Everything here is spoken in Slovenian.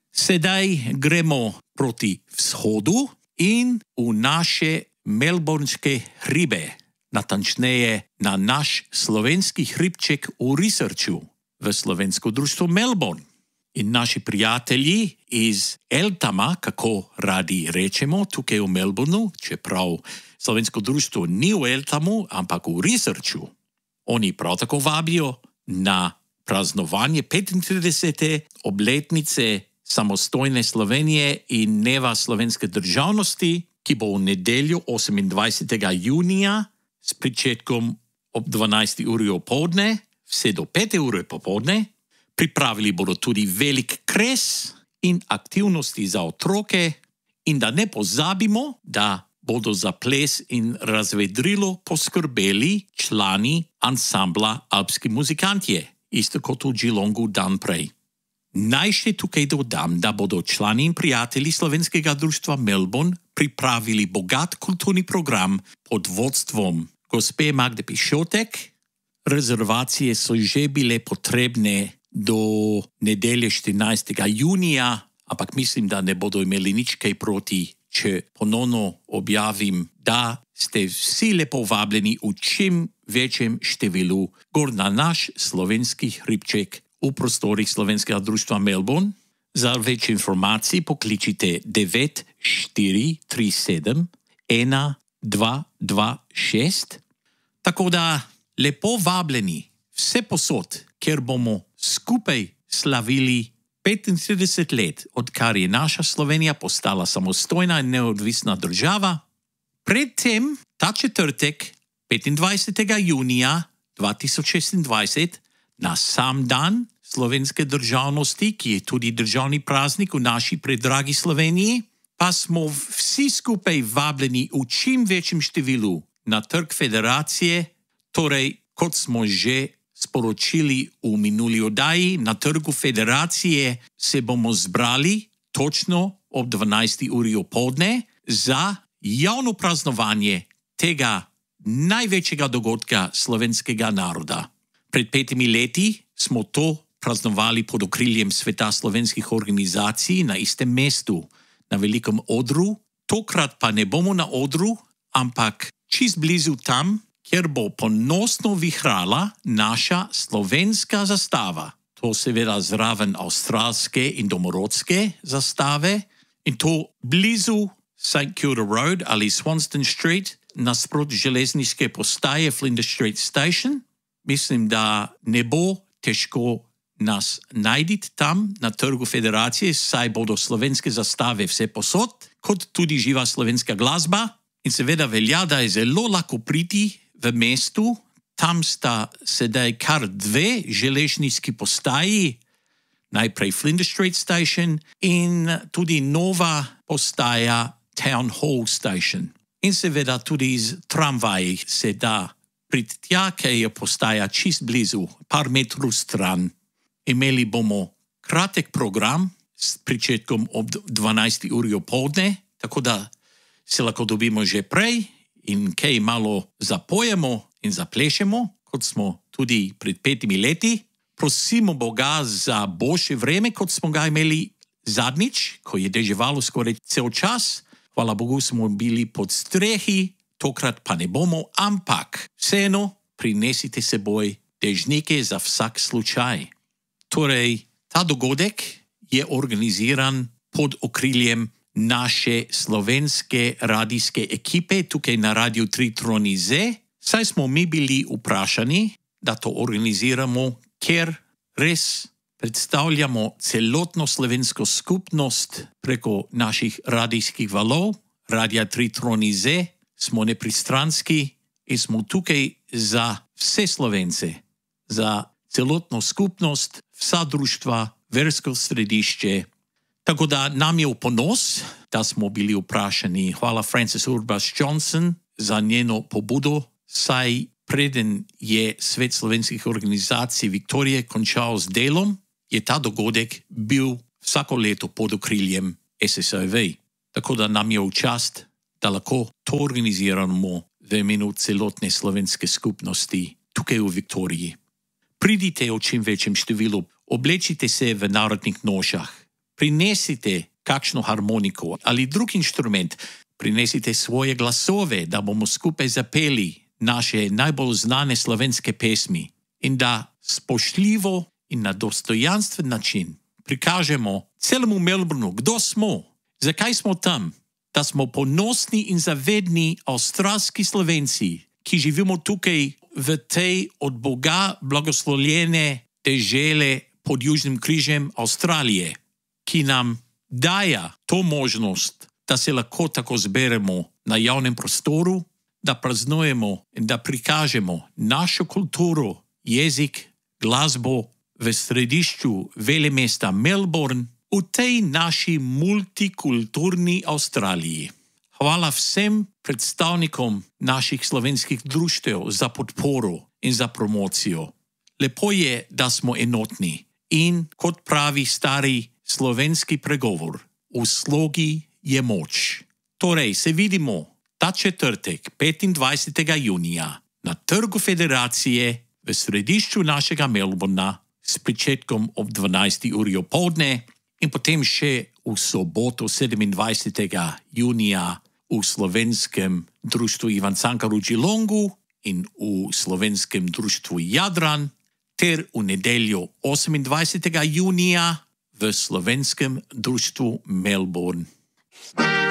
Sedaj gremo proti vzhodu in v naše melbourneške hribe, natančneje na naš slovenski hribček v Researchu v Slovensko društvo Melbourne. In naši prijatelji iz Elthama, kako radi rečemo tukaj v Melbourneu, čeprav Slovensko društvo ni v Elthamu, ampak v Researchu. Oni prav tako vabijo na praznovanje 35. obletnice samostojne Slovenije in dneva slovenske državnosti, ki bo v nedeljo 28. junija s pričetkom ob 12. uri opoldne, vse do 5. ure popoldne. Pripravili bodo tudi velik kres in aktivnosti za otroke in da ne pozabimo, da bodo za ples in razvedrilo poskrbeli člani ansambla Alpski muzikantje, isto kot v Geelongu dan prej. Naj še tukaj dodam, da bodo člani in prijatelji Slovenskega društva Melbourne pripravili bogat kulturni program pod vodstvom gospe Magde Pišotek. Rezervacije so že bile potrebne do nedelje 14. junija, ampak mislim, da ne bodo imeli nič kaj proti, če ponovno objavim, da ste vsi lepo vabljeni v čim večjem številu gor na naš slovenski hribček v prostorih Slovenskega društva Melbourne. Za več informacij pokličite 9437 1226. Tako da lepo vabljeni vse posod, ker bomo skupaj slavili 35 let, odkar je naša Slovenija postala samostojna in neodvisna država. Predtem, ta četrtek, 25. junija 2026, na sam dan slovenske državnosti, ki je tudi državni praznik v naši predragi Sloveniji, pa smo vsi skupaj vabljeni v čim večjem številu na trg Federacije, torej, kot smo že sporočili v minuli oddaji, na trgu Federacije se bomo zbrali točno ob 12. uri opoldne za javno praznovanje tega največjega dogodka slovenskega naroda. Pred 5 leti smo to praznovali pod okriljem Sveta slovenskih organizacij na istem mestu, na velikem odru. Tokrat pa ne bomo na odru, ampak čist blizu tam, kjer bo ponosno vihrala naša slovenska zastava. To seveda zraven avstralske in domorodske zastave. In to blizu St. Kilda Road ali Swanston Street, nasprot železniške postaje Flinders Street Station. Mislim, da ne bo težko nas najti tam na trgu Federacije, saj bodo slovenske zastave vse posod, kot tudi živa slovenska glasba. In seveda velja, da je zelo lahko priti v mestu. Tam sta sedaj kar 2 železniški postaji, najprej Flinders Street Station in tudi nova postaja Town Hall Station. In seveda tudi z tramvaji se da priti tja, ker je postaja čist blizu, par metrov stran. Imeli bomo kratek program s pričetkom ob 12. uri opoldne, tako da se lahko dobimo že prej in kaj malo zapojemo in zaplešemo, kot smo tudi pred 5 leti. Prosimo Boga za boljše vreme, kot smo ga imeli zadnjič, ko je deževalo skoraj cel čas. Hvala Bogu smo bili pod strehi, tokrat pa ne bomo, ampak vseeno prinesite seboj dežnike za vsak slučaj. Torej, ta dogodek je organiziran pod okriljem naše slovenske radijske ekipe tukaj na Radio 3 Tronize, saj smo mi bili vprašani, da to organiziramo, ker res predstavljamo celotno slovensko skupnost preko naših radijskih valov. Radio 3 Tronize smo nepristranski in smo tukaj za vse Slovence, za celotno skupnost, vsa društva, versko središče. Tako da nam je v ponos, da smo bili vprašani. Hvala Frances Urbas Johnson za njeno pobudo, saj preden je Svet slovenskih organizacij Viktorije končal z delom, je ta dogodek bil vsako leto pod okriljem SSIV. Tako da nam je v čast, da lahko to organiziramo v imenu celotne slovenske skupnosti tukaj v Viktoriji. Pridite v čim večjem številu, oblečite se v narodnih nošah, prinesite kakšno harmoniko ali drug inštrument, prinesite svoje glasove, da bomo skupaj zapeli naše najbolj znane slovenske pesmi in da spoštljivo in na dostojanstven način prikažemo celemu Melbourneu, kdo smo, zakaj smo tam, da smo ponosni in zavedni avstralski Slovenci, ki živimo tukaj v tej od Boga blagoslovljene dežele pod Južnim križem Avstralije, ki nam daje to možnost, da se lahko tako zberemo na javnem prostoru, da praznujemo in da prikažemo našo kulturo, jezik, glasbo v središču velemesta Melbourne v tej naši multikulturni Avstraliji. Hvala vsem predstavnikom naših slovenskih društev za podporo in za promocijo. Lepo je, da smo enotni in, kot pravi stari slovenski pregovor, v slogi je moč. Torej, se vidimo ta četrtek, 25. junija, na Trgu Federacije v središču našega Melbourna s pričetkom ob 12. uri opoldne in potem še v soboto 27. junija v Slovenskem društvu Ivan Cankar v Geelongu in v Slovenskem društvu Jadran ter v nedeljo 28. junija v Slovenskem društvu Melbourne.